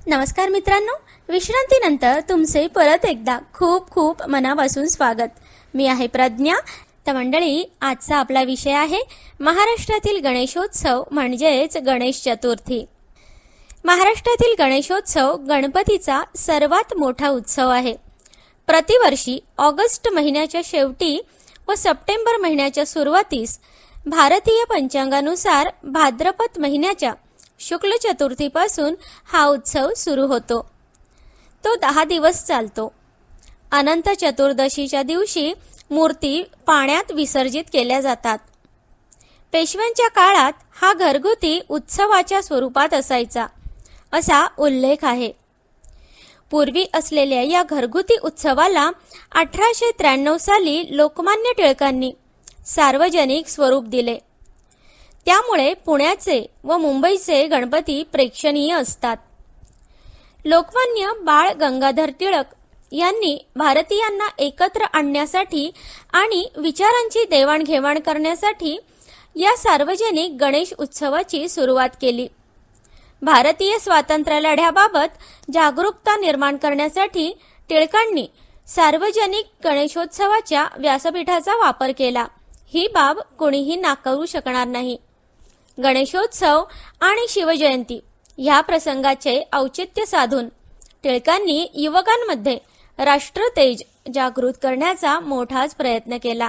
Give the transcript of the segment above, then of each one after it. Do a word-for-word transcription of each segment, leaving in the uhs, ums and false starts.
नमस्कार मित्रांनो, विश्रांतीनंतर तुमचे परत एकदा खूप खूप मनापासून स्वागत. मी आहे प्रज्ञा. तर मंडळी, आजचा आपला विषय आहे महाराष्ट्रातील गणेशोत्सव म्हणजेच गणेश चतुर्थी. महाराष्ट्रातील गणेशोत्सव गणपतीचा सर्वात मोठा उत्सव आहे. प्रतिवर्षी ऑगस्ट महिन्याच्या शेवटी व सप्टेंबर महिन्याच्या सुरुवातीस भारतीय पंचांगानुसार भाद्रपद महिन्याच्या शुक्ल चतुर्थीपासून हा उत्सव सुरू होतो. तो दहा दिवस चालतो. अनंत चतुर्दशीच्या दिवशी मूर्ती पाण्यात विसर्जित केल्या जातात. पेशव्यांच्या काळात हा घरगुती उत्सवाच्या स्वरूपात असायचा असा उल्लेख आहे. पूर्वी असलेल्या या घरगुती उत्सवाला अठराशे त्र्याण्णव साली लोकमान्य टिळकांनी सार्वजनिक स्वरूप दिले. त्यामुळे पुण्याचे व मुंबईचे गणपती प्रेक्षणीय असतात. लोकमान्य बाळ गंगाधर टिळक यांनी भारतीयांना एकत्र आणण्यासाठी आणि विचारांची देवाणघेवाण करण्यासाठी या सार्वजनिक गणेश उत्सवाची सुरुवात केली. भारतीय स्वातंत्र्य लढ्याबाबत जागरूकता निर्माण करण्यासाठी टिळकांनी सार्वजनिक गणेशोत्सवाच्या व्यासपीठाचा वापर केला. ही बाब कोणीही नाकारू शकणार नाही. गणेशोत्सव आणि शिवजयंती ह्या प्रसंगाचे औचित्य साधून टिळकांनी युवकांमध्ये राष्ट्रतेज जागृत करण्याचा मोठाच प्रयत्न केला.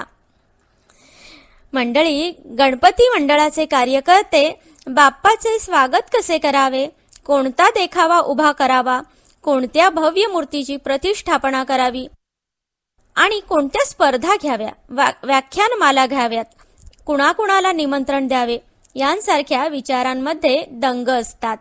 मंडळी, गणपती मंडळाचे कार्यकर्ते बाप्पाचे स्वागत कसे करावे, कोणता देखावा उभा करावा, कोणत्या भव्य मूर्तीची प्रतिष्ठापना करावी आणि कोणत्या स्पर्धा घ्याव्या, व्याख्यानमाला घ्याव्यात, कुणाकुणाला निमंत्रण द्यावे यांसारख्या विचारांमध्ये दंग असतात.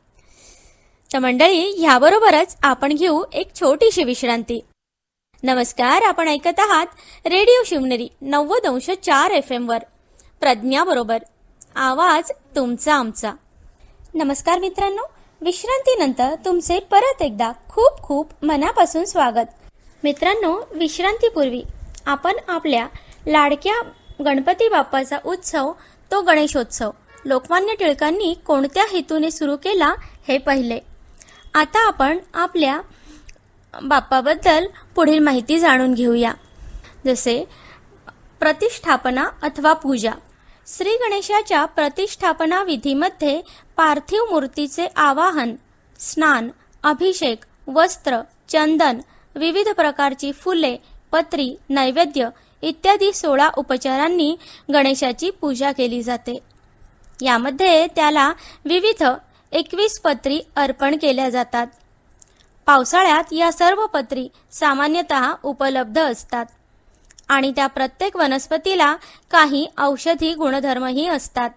तर मंडळी, ह्याबरोबरच आपण घेऊ एक छोटीशी विश्रांती. नमस्कार, आपण ऐकत आहात रेडिओ शिवनेरी नव्वद अंश चार एफ एम वर प्रज्ञा बरोबर, आवाज तुमचा आमचा. नमस्कार मित्रांनो, विश्रांतीनंतर तुमचे परत एकदा खूप खूप मनापासून स्वागत. मित्रांनो, विश्रांतीपूर्वी आपण आपल्या लाडक्या गणपती बाप्पाचा उत्सव, तो गणेशोत्सव लोकमान्य टिळकांनी कोणत्या हेतूने सुरू केला हे पाहिले. आता आपण आपल्या बाप्पाबद्दल पुढील माहिती जाणून घेऊया. जसे प्रतिष्ठापना अथवा पूजा. श्री गणेशाच्या प्रतिष्ठापना विधीमध्ये पार्थिव मूर्तीचे आवाहन, स्नान, अभिषेक, वस्त्र, चंदन, विविध प्रकारची फुले, पत्री, नैवेद्य इत्यादी सोळा उपचारांनी गणेशाची पूजा केली जाते. यामध्ये त्याला विविध एकवीस पत्री अर्पण केल्या जातात. पावसाळ्यात या सर्व पत्री सामान्यतः उपलब्ध असतात आणि त्या प्रत्येक वनस्पतीला काही औषधी गुणधर्मही असतात.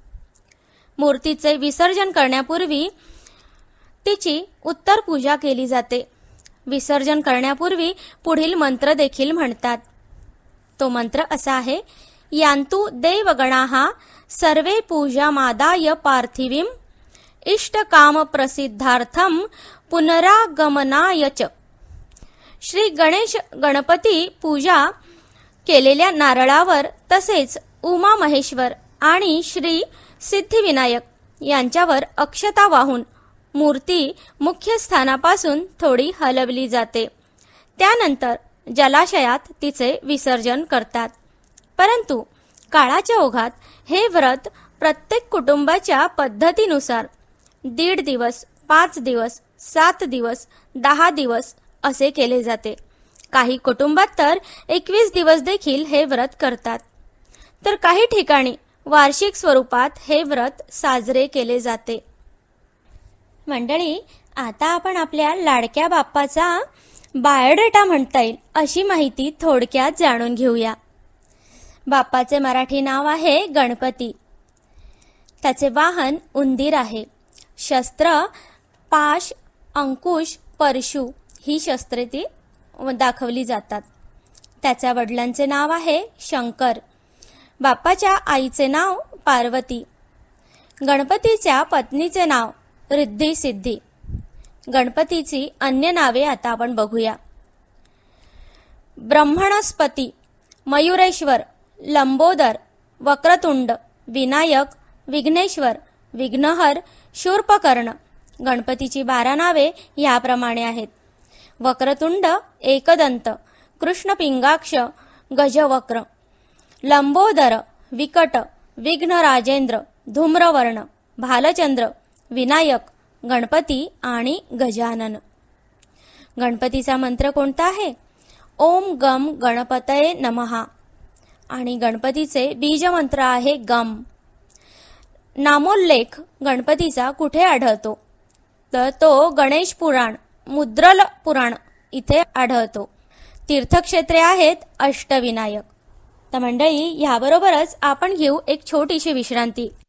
मूर्तीचे विसर्जन करण्यापूर्वी तिची उत्तर पूजा केली जाते. विसर्जन करण्यापूर्वी पुढील मंत्र देखील म्हणतात. तो मंत्र असा आहे: यान्तु देवगणाः सर्वे पूजामादाय पार्थिवीं इष्टकाम प्रसिद्धार्थम पुनरागमनाय च. श्री गणेश गणपती पूजा केलेल्या नारळावर तसेच उमा महेश्वर आणि श्री सिद्धिविनायक यांच्यावर अक्षता वाहून मूर्ती मुख्य स्थानापासून थोडी हलवली जाते. त्यानंतर जलाशयात तिचे विसर्जन करतात. परंतु काळाच्या ओघात हे व्रत प्रत्येक कुटुंबाच्या पद्धतीनुसार दीड दिवस, पाच दिवस, सात दिवस, दहा दिवस असे केले जाते. काही कुटुंबात तर एकवीस दिवस देखील हे व्रत करतात. तर काही ठिकाणी वार्षिक स्वरूपात हे व्रत साजरे केले जाते. मंडळी, आता आपण आपल्या लाडक्या बाप्पाचा बायोडेटा म्हणता येईल अशी माहिती थोडक्यात जाणून घेऊया. बाप्पाचे मराठी नाव आहे गणपती. त्याचे वाहन उंदीर आहे. शस्त्र पाश, अंकुश, परशु ही शस्त्रे ती दाखवली जातात. त्याच्या वडिलांचे नाव आहे शंकर. बाप्पाच्या आईचे नाव पार्वती. गणपतीच्या पत्नीचे नाव रिद्धी सिद्धी. गणपतीची अन्य नावे आता आपण बघूया. ब्रह्मणस्पती, मयुरेश्वर, लंबोदर, वक्रतुंड, विनायक, विघ्नेश्वर, विघ्नहर, शूर्पकर्ण गणपतीची बारा नावे याप्रमाणे आहेत: वक्रतुंड, एकदंत, कृष्णपिंगाक्ष, गजवक्र, लंबोदर, विकट, विघ्न राजेंद्र, धूम्रवर्ण, भालचंद्र, विनायक, गणपती आणि गजानन. गणपतीचा मंत्र कोणता आहे? ओम गम गणपतये नमः. आणि गणपतीचे बीज मंत्र आहे गम. नामोल्लेख गणपतीचा कुठे आढळतो? तर तो गणेश पुराण, मुद्रल पुराण इथे आढळतो. तीर्थक्षेत्रे आहेत अष्टविनायक. तर मंडळी, ह्याबरोबरच आपण घेऊ एक छोटीशी विश्रांती.